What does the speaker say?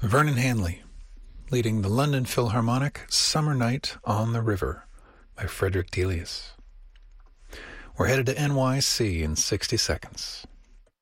Vernon Hanley, leading the London Philharmonic Summer Night on the River by Frederick Delius. We're headed to NYC in 60 seconds.